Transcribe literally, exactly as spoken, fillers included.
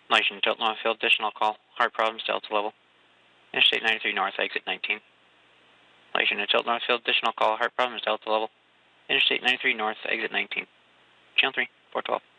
Light Tilt Northfield, additional call. Heart problems, Delta level. Interstate ninety-three North, exit nineteen. Light Tilt Northfield, additional call. Heart problems, Delta level. Interstate ninety-three North, exit nineteen. Channel three, four twelve.